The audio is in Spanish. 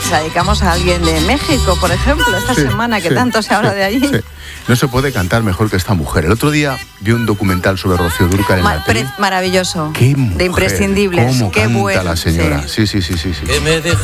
se la dedicamos a alguien de México, por ejemplo, esta semana que tanto se habla de allí. Sí. No se puede cantar mejor que esta mujer. El otro día vi un documental sobre Rocío Dúrcal en la tele. Maravilloso. Qué mujer, de imprescindibles. cómo Qué canta bueno, la señora. Sí. Que me dejes